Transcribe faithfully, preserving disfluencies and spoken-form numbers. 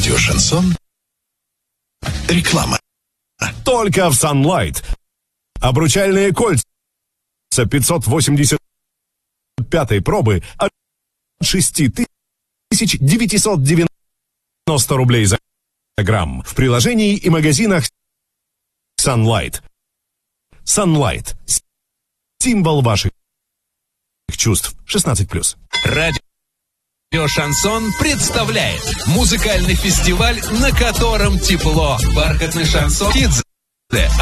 Радио Шансон. Реклама. Только в Sunlight. Обручальные кольца пятьсот восемьдесят пятой пробы от шесть тысяч девятьсот девяносто рублей за грамм. В приложении и магазинах Sunlight. Sunlight. Символ ваших чувств. шестнадцать плюс. Радио Шансон представляет музыкальный фестиваль, на котором тепло. Бархатный шансон Kids